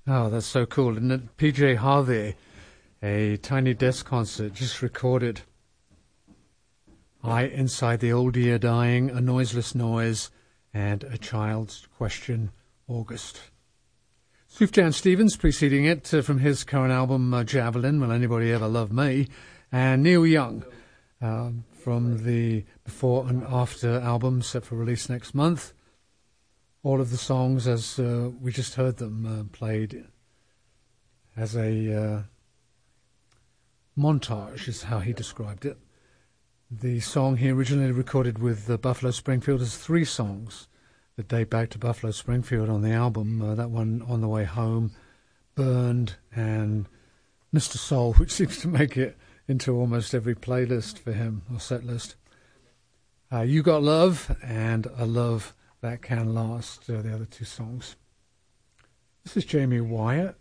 Oh, that's so cool, isn't it? PJ Harvey, a Tiny Desk concert, just recorded. I Inside the Old Year Dying, A Noiseless Noise, and A Child's Question, August. Sufjan Stevens preceding it from his current album, Javelin, Will Anybody Ever Love Me? And Neil Young from the Before and After album set for release next month. All of the songs, as we just heard them, played as a montage, is how he described it. The song he originally recorded with Buffalo Springfield is 3 songs that date back to Buffalo Springfield on the album. That one, On the Way Home, Burned, and Mr. Soul, which seems to make it into almost every playlist for him, or set list. You Got Love and A Love That Can Last, the other 2 songs. This is Jamie Wyatt